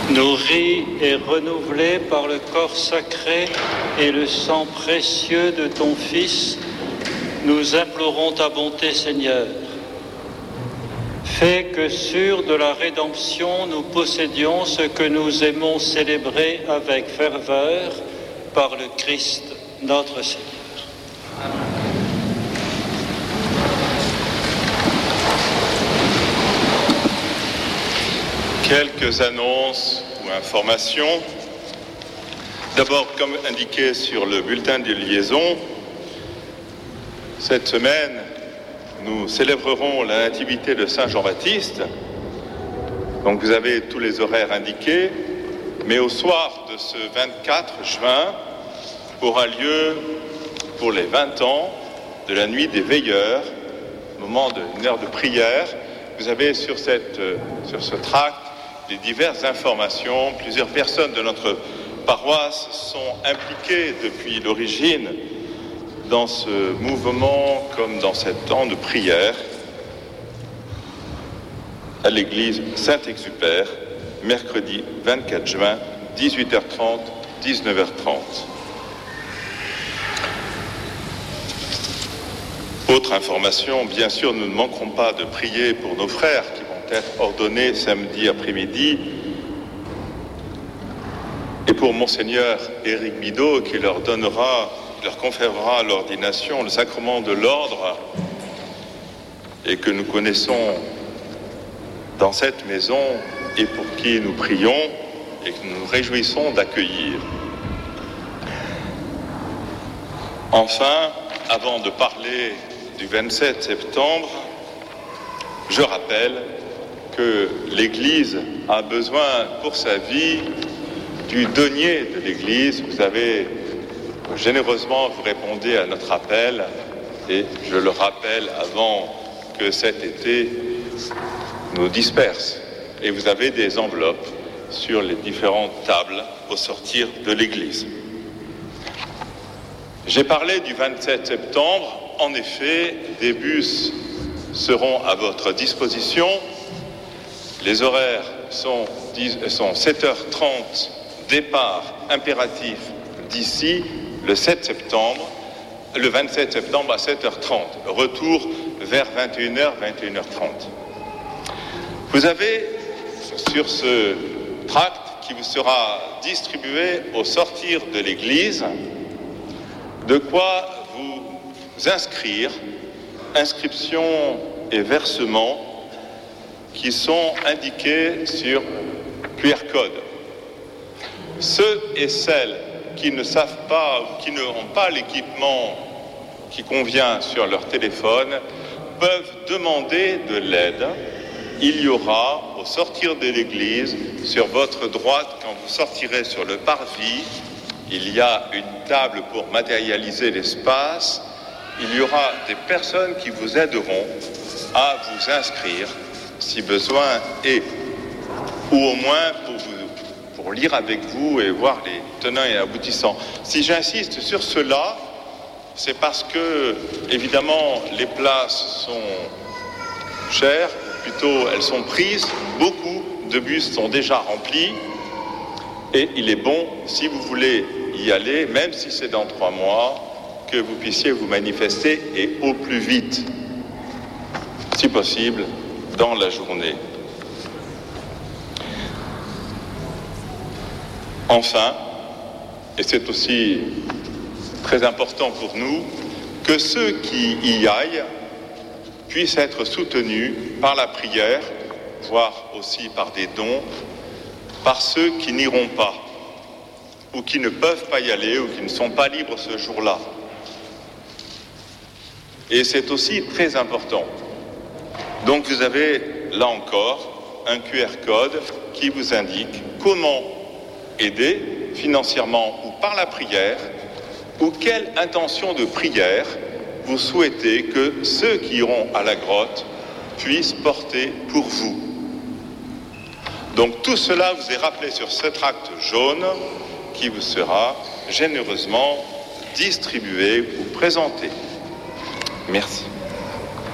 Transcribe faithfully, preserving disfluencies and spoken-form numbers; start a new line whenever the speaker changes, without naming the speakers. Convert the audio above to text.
Nourris et renouvelés par le corps sacré et le sang précieux de ton Fils, nous implorons ta bonté, Seigneur. Fais que, sûrs de la rédemption, nous possédions ce que nous aimons célébrer avec ferveur par le Christ, notre Seigneur.
Quelques annonces ou informations. D'abord, comme indiqué sur le bulletin de liaison, cette semaine, nous célébrerons la nativité de Saint Jean-Baptiste. Donc vous avez tous les horaires indiqués, mais au soir de ce vingt-quatre juin aura lieu pour les vingt ans de la nuit des veilleurs, moment d'une heure de prière. Vous avez sur, cette, sur ce tract les diverses informations. Plusieurs personnes de notre paroisse sont impliquées depuis l'origine dans ce mouvement comme dans ce temps de prière à l'église Saint-Exupère, mercredi vingt-quatre juin, dix-huit heures trente, dix-neuf heures trente. Autre information, bien sûr, nous ne manquerons pas de prier pour nos frères qui vont être ordonnés samedi après-midi et pour Monseigneur Éric Bidot qui leur donnera, leur conférera l'ordination, le sacrement de l'ordre et que nous connaissons dans cette maison et pour qui nous prions et que nous nous réjouissons d'accueillir. Enfin, avant de parler du vingt-sept septembre, je rappelle que l'Église a besoin pour sa vie du denier de l'Église. Vous avez généreusement, vous répondez à notre appel et je le rappelle avant que cet été nous disperse. Et vous avez des enveloppes sur les différentes tables au sortir de l'église. J'ai parlé du vingt-sept septembre. En effet, des bus seront à votre disposition. Les horaires sont, sont sept heures trente, départ impératif d'ici le sept septembre, le vingt-sept septembre à sept heures trente. Retour vers vingt et une heures, vingt et une heures trente. Vous avez sur ce tract qui vous sera distribué au sortir de l'église de quoi vous inscrire, inscription et versement qui sont indiqués sur Q R code. Ceux et celles qui ne savent pas ou qui n'ont pas l'équipement qui convient sur leur téléphone peuvent demander de l'aide. Il y aura, au sortir de l'église, sur votre droite, quand vous sortirez sur le parvis, il y a une table pour matérialiser l'espace. Il y aura des personnes qui vous aideront à vous inscrire, si besoin est, ou au moins pour, vous, pour lire avec vous et voir les tenants et aboutissants. Si j'insiste sur cela, c'est parce que, évidemment, les places sont chères, plutôt elles sont prises, beaucoup de bus sont déjà remplis et il est bon, si vous voulez y aller, même si c'est dans trois mois, que vous puissiez vous manifester et au plus vite, si possible, dans la journée. Enfin, et c'est aussi très important pour nous, que ceux qui y aillent puissent être soutenus par la prière, voire aussi par des dons, par ceux qui n'iront pas, ou qui ne peuvent pas y aller, ou qui ne sont pas libres ce jour-là. Et c'est aussi très important. Donc vous avez, là encore, un Q R code qui vous indique comment aider financièrement ou par la prière, ou quelle intention de prière vous souhaitez que ceux qui iront à la grotte puissent porter pour vous. Donc tout cela vous est rappelé sur ce tract jaune qui vous sera généreusement distribué ou présenté. Merci.